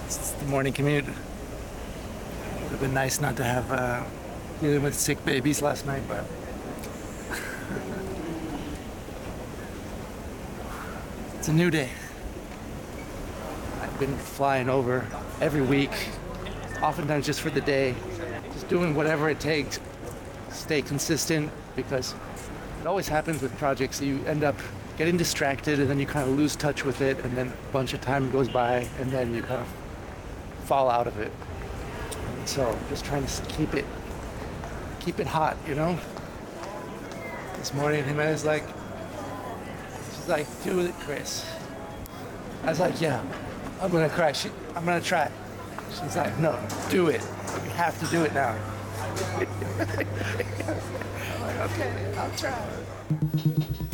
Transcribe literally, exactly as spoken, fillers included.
It's the morning commute. Would have been nice not to have uh, dealing with sick babies last night, but it's a new day. I've been flying over every week, oftentimes just for the day, just doing whatever it takes, stay consistent, because it always happens with projects. You end up getting distracted and then you kind of lose touch with it, and then a bunch of time goes by and then you kind of fall out of it. And so just trying to keep it keep it hot, you know? This morning Jimenez like she's like, do it, Chris. I was like, yeah, I'm gonna cry. She, I'm gonna try. She's like, no, do it. You have to do it now. I'm like, okay, I'll try.